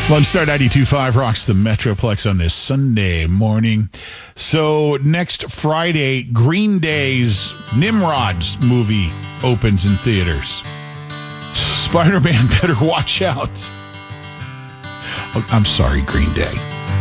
Lone Star 92.5 rocks the Metroplex on this Sunday morning. So next Friday, Green Day's Nimrod's movie opens in theaters. Spider-Man better watch out. I'm sorry, Green Day.